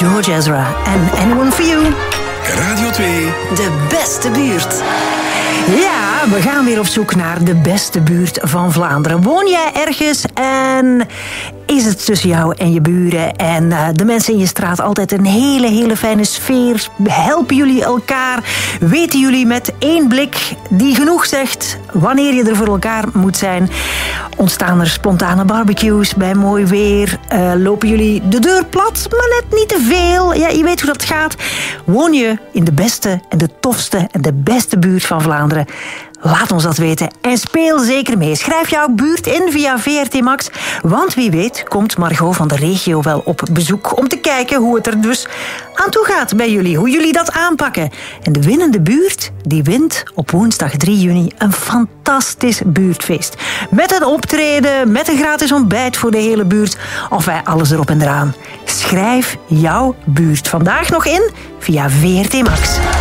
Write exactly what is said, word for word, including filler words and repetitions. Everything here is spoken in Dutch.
George Ezra en Anyone for You. Radio twee. De beste buurt. Ja, we gaan weer op zoek naar de beste buurt van Vlaanderen. Woon jij ergens en is het tussen jou en je buren en uh, de mensen in je straat altijd een hele, hele fijne sfeer? Helpen jullie elkaar? Weten jullie met één blik die genoeg zegt wanneer je er voor elkaar moet zijn? Ontstaan er spontane barbecues bij mooi weer? Uh, lopen jullie de deur plat, maar net niet te veel? Ja, je weet hoe dat gaat. Woon je in de beste en de tofste en de beste buurt van Vlaanderen? Laat ons dat weten en speel zeker mee. Schrijf jouw buurt in via V R T Max, want wie weet komt Margot van de regio wel op bezoek om te kijken hoe het er dus aan toe gaat bij jullie, hoe jullie dat aanpakken. En de winnende buurt, die wint op woensdag drie juni een fantastisch buurtfeest. Met een optreden, met een gratis ontbijt voor de hele buurt, of wij alles erop en eraan. Schrijf jouw buurt vandaag nog in via V R T Max.